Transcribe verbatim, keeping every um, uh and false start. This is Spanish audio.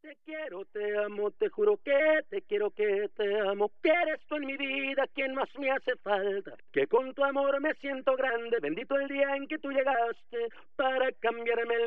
Te quiero, te amo, te juro que te quiero, que te amo, que eres tú en mi vida quien más me hace falta, que con tu amor me siento grande, bendito el día en que tú llegaste para cambiarme el